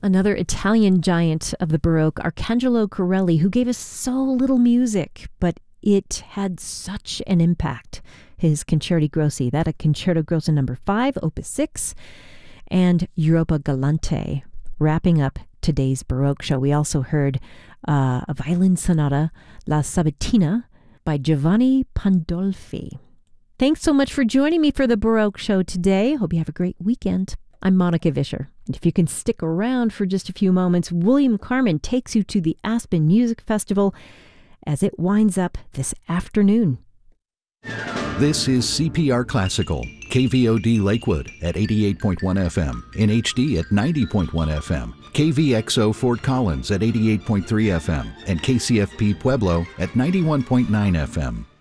Another Italian giant of the Baroque, Arcangelo Corelli, who gave us so little music, but it had such an impact. His Concerti Grossi, that a Concerto Grosso number 5, Opus 6, and Europa Galante, wrapping up today's Baroque show. We also heard a violin sonata, La Sabatina, by Giovanni Pandolfi. Thanks so much for joining me for the Baroque show today. Hope you have a great weekend. I'm Monica Vischer. And if you can stick around for just a few moments, William Carmen takes you to the Aspen Music Festival as it winds up this afternoon. This is CPR Classical, KVOD Lakewood at 88.1 FM, in HD at 90.1 FM, KVXO Fort Collins at 88.3 FM, and KCFP Pueblo at 91.9 FM.